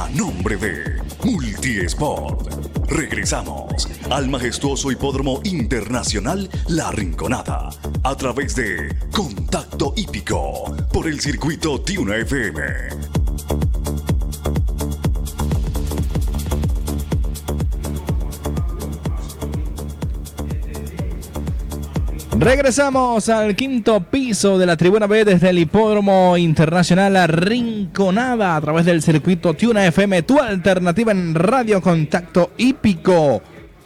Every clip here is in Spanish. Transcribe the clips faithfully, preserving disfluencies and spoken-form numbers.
a nombre de Multiesport. Regresamos al majestuoso Hipódromo Internacional La Rinconada a través de Contacto Hípico por el circuito Tiuna F M. Regresamos al quinto piso de la tribuna B desde el Hipódromo Internacional La Rinconada a través del circuito Tiuna F M, tu alternativa en radio. Contacto Hípico.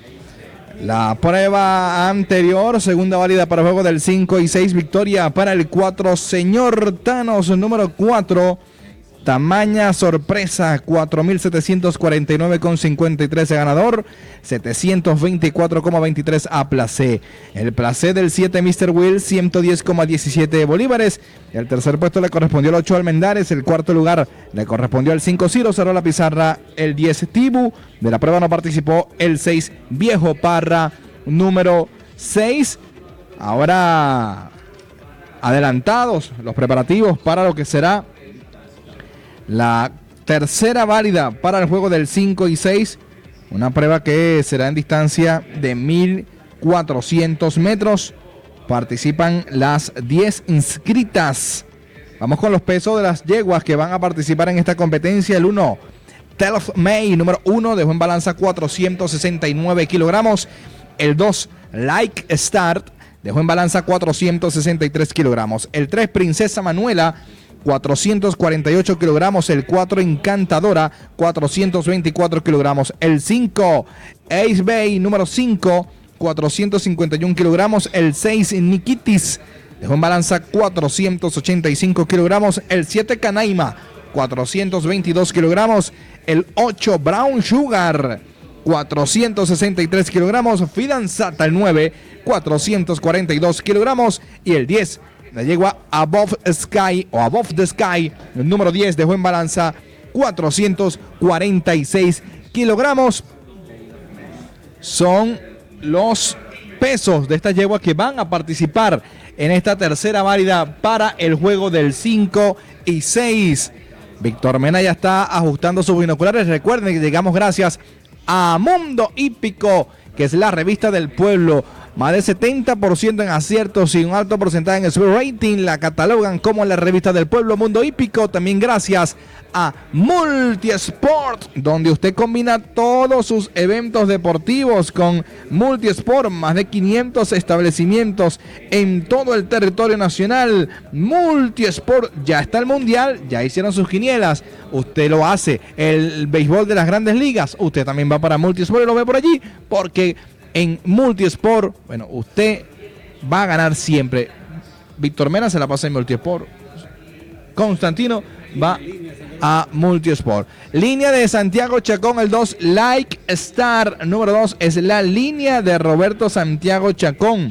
La prueba anterior, segunda válida para el juego del cinco y seis, victoria para el cuatro, Señor Thanos, número cuatro. Tamaña sorpresa, cuatro mil setecientos cuarenta y nueve con cincuenta y tres de ganador, setecientos veinticuatro con veintitrés a placé. El placé del siete mister Will, ciento diez con diecisiete bolívares. El tercer puesto le correspondió al ocho Almendares. El cuarto lugar le correspondió al cinco Ciro, cerró la pizarra el diez Tibu. De la prueba no participó el seis Viejo Parra, número seis. Ahora adelantados los preparativos para lo que será la tercera válida para el juego del cinco y seis, una prueba que será en distancia de mil cuatrocientos metros. Participan las diez inscritas. Vamos con los pesos de las yeguas que van a participar en esta competencia. El uno, Telf May, número uno, dejó en balanza cuatrocientos sesenta y nueve kilogramos. El dos, Like Start, dejó en balanza cuatrocientos sesenta y tres kilogramos. El tres, Princesa Manuela, cuatrocientos cuarenta y ocho kilogramos. El cuatro, Encantadora, cuatrocientos veinticuatro kilogramos. El cinco, Ace Bay, número cinco, cuatrocientos cincuenta y uno kilogramos. El seis, Nikitis, dejó en balanza cuatrocientos ochenta y cinco kilogramos. El siete, Canaima, cuatrocientos veintidós kilogramos. El ocho, Brown Sugar, cuatrocientos sesenta y tres kilogramos. Fidanzata, el nueve, cuatrocientos cuarenta y dos kilogramos. Y el diez, la yegua Above Sky o Above the Sky, el número diez, dejó en balanza cuatrocientos cuarenta y seis kilogramos. Son los pesos de estas yeguas que van a participar en esta tercera válida para el juego del cinco y seis. Víctor Mena ya está ajustando sus binoculares. Recuerden que llegamos gracias a Mundo Hípico, que es la revista del pueblo. Más de setenta por ciento en aciertos y un alto porcentaje en su rating. La catalogan como la revista del pueblo. Mundo Hípico, también gracias a Multiesport, donde usted combina todos sus eventos deportivos con Multiesport. Más de quinientos establecimientos en todo el territorio nacional. Multiesport, ya está el mundial, ya hicieron sus quinielas. Usted lo hace, el béisbol de las grandes ligas, usted también va para Multiesport y lo ve por allí, porque en Multiesport, bueno, usted va a ganar siempre. Víctor Mena se la pasa en Multiesport. Constantino va a Multiesport. Línea de Santiago Chacón, el dos, Like Star, número dos, es la línea de Roberto Santiago Chacón.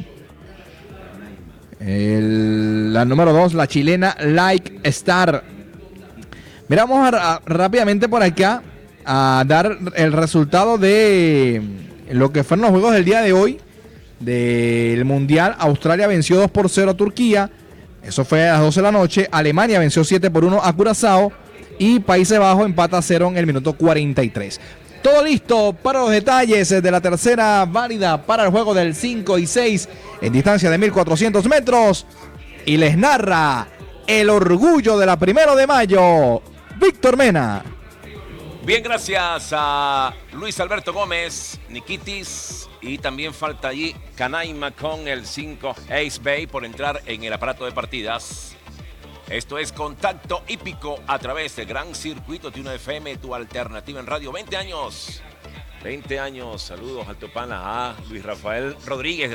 El, la número dos, la chilena Like Star. Miramos a, a, rápidamente por acá a dar el resultado de lo que fueron los juegos del día de hoy del Mundial. Australia venció dos por cero a Turquía. Eso fue a las doce de la noche. Alemania venció siete por uno a Curazao. Y Países Bajos empata a cero en el minuto cuarenta y tres. Todo listo para los detalles de la tercera válida para el juego del cinco y seis en distancia de mil cuatrocientos metros. Y les narra el orgullo de la primero de mayo, Víctor Mena. Bien, gracias a Luis Alberto Gómez, Nikitis, y también falta allí Canaima con el cinco Ace Bay por entrar en el aparato de partidas. Esto es Contacto Hípico a través del gran circuito Tiuna F M, tu alternativa en radio. veinte años, veinte años, saludos al Topana, a Luis Rafael Rodríguez.